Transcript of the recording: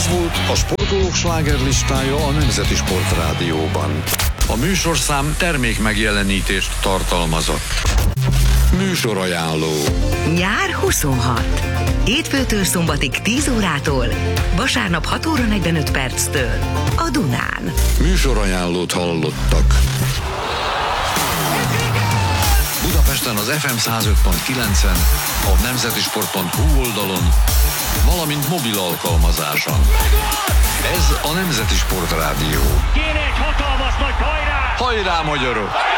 Ez volt a sportolók slágerlistája a Nemzeti Sportrádióban. A műsorszám termék megjelenítést tartalmazott. Műsorajánló. Nyár 26. Hétfőtől szombatig 10 órától, vasárnap 6 óra 45 perctől a Dunán. Műsorajánlót hallottak. Budapesten az FM 105.9-en, a nemzetisport.hu oldalon, valamint mobil alkalmazáson. Ez a Nemzeti Sportrádió. Kéne egy hatalmas nagy hajrá! Hajrá, magyarok!